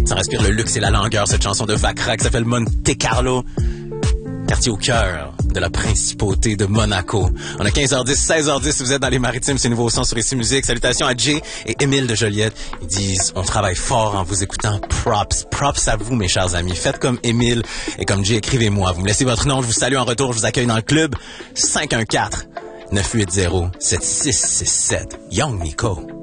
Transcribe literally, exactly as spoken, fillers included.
Ça respire le luxe et la langueur, cette chanson de Vacra qui s'appelle Monte Carlo. Quartier au cœur de la principauté de Monaco. On a quinze heures dix, seize heures dix, vous êtes dans les maritimes, c'est Nouveau Son sur Ici Musique. Salutations à Jay et Émile de Joliette. Ils disent, on travaille fort en vous écoutant. Props. Props à vous, mes chers amis. Faites comme Émile et comme Jay, écrivez-moi. Vous me laissez votre nom, je vous salue en retour, je vous accueille dans le club. cinq un quatre, neuf huit zéro, sept six six sept. Young Nico.